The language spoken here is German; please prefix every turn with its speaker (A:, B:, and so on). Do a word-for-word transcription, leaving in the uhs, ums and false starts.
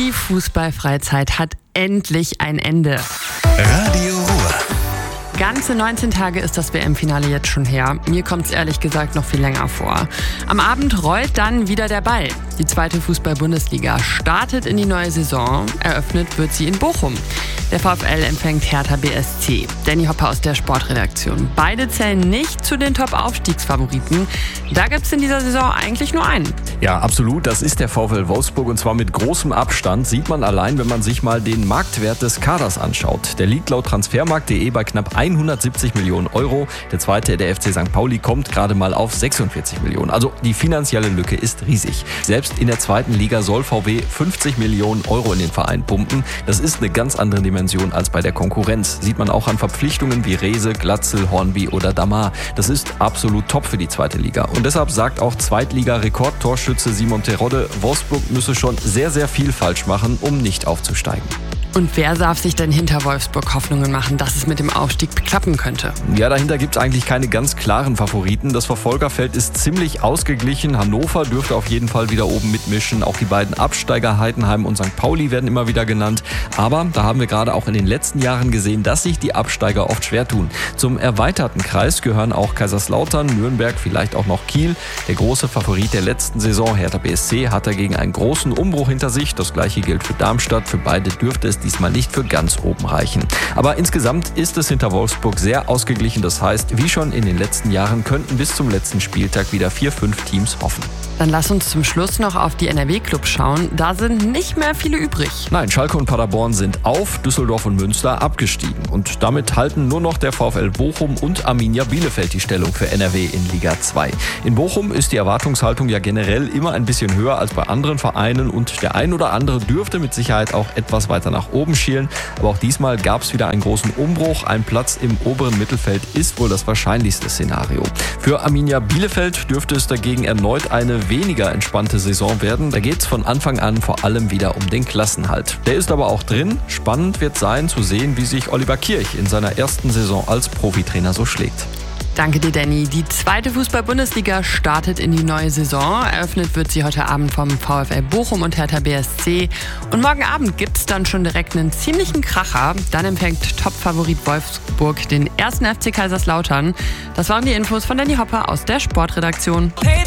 A: Die Fußballfreizeit hat endlich ein Ende.
B: Radio Ruhr.
A: Ganze neunzehn Tage ist das W M-Finale jetzt schon her. Mir kommt's ehrlich gesagt noch viel länger vor. Am Abend rollt dann wieder der Ball. Die zweite Fußball-Bundesliga startet in die neue Saison. Eröffnet wird sie in Bochum. Der VfL empfängt Hertha B S C. Danny Hopper aus der Sportredaktion. Beide zählen nicht zu den Top-Aufstiegsfavoriten. Da gibt's in dieser Saison eigentlich nur einen.
C: Ja, absolut. Das ist der VfL Wolfsburg und zwar mit großem Abstand. Sieht man allein, wenn man sich mal den Marktwert des Kaders anschaut. Der liegt laut transfermarkt punkt de bei knapp hundertsiebzig Millionen Euro. Der zweite, der F C Sankt Pauli, kommt gerade mal auf sechsundvierzig Millionen. Also die finanzielle Lücke ist riesig. Selbst in der zweiten Liga soll V W fünfzig Millionen Euro in den Verein pumpen. Das ist eine ganz andere Dimension als bei der Konkurrenz. Sieht man auch an Verpflichtungen wie Rehse, Glatzel, Hornby oder Damar. Das ist absolut top für die zweite Liga. Und deshalb sagt auch Zweitliga-Rekordtorschütze Simon Terodde, Wolfsburg müsse schon sehr, sehr viel falsch machen, um nicht aufzusteigen.
A: Und wer darf sich denn hinter Wolfsburg Hoffnungen machen, dass es mit dem Aufstieg klappen könnte?
C: Ja, dahinter gibt es eigentlich keine ganz klaren Favoriten. Das Verfolgerfeld ist ziemlich ausgeglichen. Hannover dürfte auf jeden Fall wieder oben mitmischen. Auch die beiden Absteiger Heidenheim und Sankt Pauli werden immer wieder genannt. Aber da haben wir gerade auch in den letzten Jahren gesehen, dass sich die Absteiger oft schwer tun. Zum erweiterten Kreis gehören auch Kaiserslautern, Nürnberg, vielleicht auch noch Kiel. Der große Favorit der letzten Saison, Hertha B S C, hat dagegen einen großen Umbruch hinter sich. Das gleiche gilt für Darmstadt. Für beide dürfte es diesmal nicht für ganz oben reichen. Aber insgesamt ist es hinter Wolfsburg sehr ausgeglichen. Das heißt, wie schon in den letzten Jahren könnten bis zum letzten Spieltag wieder vier, fünf Teams hoffen.
A: Dann lass uns zum Schluss noch auf die N R W-Clubs schauen. Da sind nicht mehr viele übrig.
C: Nein, Schalke und Paderborn sind auf, Düsseldorf und Münster abgestiegen. Und damit halten nur noch der VfL Bochum und Arminia Bielefeld die Stellung für N R W in Liga zwei. In Bochum ist die Erwartungshaltung ja generell immer ein bisschen höher als bei anderen Vereinen und der ein oder andere dürfte mit Sicherheit auch etwas weiter nach oben schielen. Aber auch diesmal gab es wieder einen großen Umbruch. Ein Platz im oberen Mittelfeld ist wohl das wahrscheinlichste Szenario. Für Arminia Bielefeld dürfte es dagegen erneut eine weniger entspannte Saison werden. Da geht es von Anfang an vor allem wieder um den Klassenhalt. Der ist aber auch drin. Spannend wird sein zu sehen, wie sich Oliver Kirch in seiner ersten Saison als Profitrainer so schlägt.
A: Danke dir, Danny. Die zweite Fußball-Bundesliga startet in die neue Saison. Eröffnet wird sie heute Abend vom VfL Bochum und Hertha B S C. Und morgen Abend gibt es dann schon direkt einen ziemlichen Kracher. Dann empfängt Top-Favorit Wolfsburg den ersten F C Kaiserslautern. Das waren die Infos von Danny Hopper aus der Sportredaktion.